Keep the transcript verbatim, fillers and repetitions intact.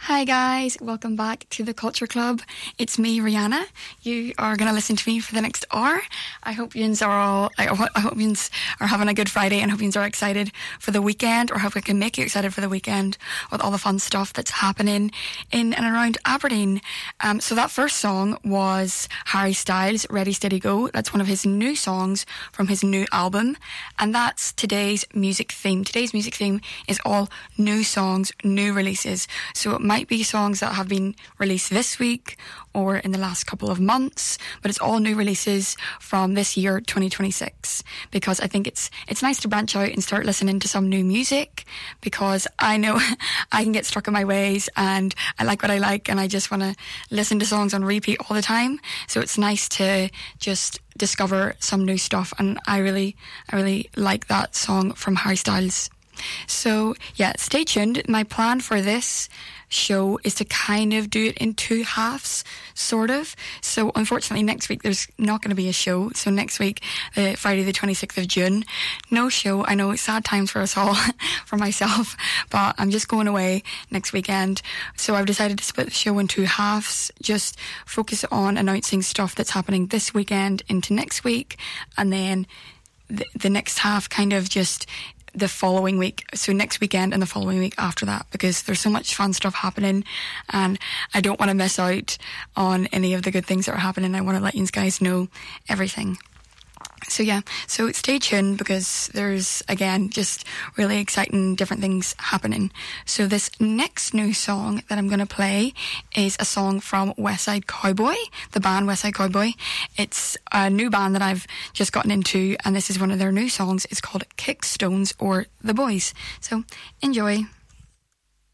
Hi guys, welcome back to the Culture Club. It's me, Rihanna. You are going to listen to me for the next hour. I hope yous are all, I, I hope yous are having a good Friday and hope yous are excited for the weekend, or hope I can make you excited for the weekend with all the fun stuff that's happening in and around Aberdeen. Um, so that first song was Harry Styles, Ready Steady Go. That's one of his new songs from his new album, and that's today's music theme. Today's music theme is all new songs, new releases. So it might be songs that have been released this week or in the last couple of months, but it's all new releases from this year, twenty twenty-six, because I think it's it's nice to branch out and start listening to some new music, because I know I can get stuck in my ways and I like what I like and I just want to listen to songs on repeat all the time. So it's nice to just discover some new stuff, and I really I really like that song from Harry Styles. So yeah, stay tuned. My plan for this show is to kind of do it in two halves, sort of. So unfortunately next week there's not going to be a show. So next week, uh, Friday the twenty-sixth of June, no show. I know it's sad times for us all, for myself, but I'm just going away next weekend. So I've decided to split the show in two halves, just focus on announcing stuff that's happening this weekend into next week, and then the, the next half kind of just the following week, so next weekend and the following week after that, because there's so much fun stuff happening and I don't want to miss out on any of the good things that are happening. I want to let you guys know everything. So yeah, so stay tuned, because there's, again, just really exciting different things happening. So this next new song that I'm going to play is a song from West Side Cowboy, the band West Side Cowboy. It's a new band that I've just gotten into, and this is one of their new songs. It's called Kickstones or The Boys. So enjoy.